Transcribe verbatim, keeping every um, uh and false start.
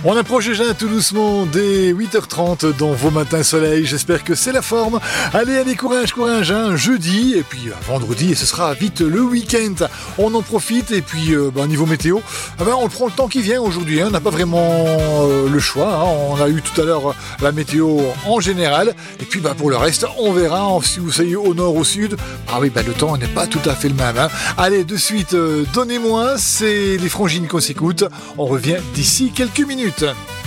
On approche déjà tout doucement des huit heures trente dans vos matins soleil. J'espère que c'est la forme. Allez, allez, courage, courage, hein. Jeudi et puis euh, vendredi, et ce sera vite le week-end. On en profite et puis euh, bah, niveau météo, eh ben, on prend le temps qui vient aujourd'hui. Hein. On n'a pas vraiment euh, le choix. Hein. On a eu tout à l'heure la météo en général. Et puis bah, pour le reste, on verra hein, si vous soyez au nord, au sud. Ah oui, bah, le temps n'est pas tout à fait le même. Hein. Allez, de suite, euh, donnez-moi. C'est les frangines qu'on s'écoute. On revient d'ici quelques minutes.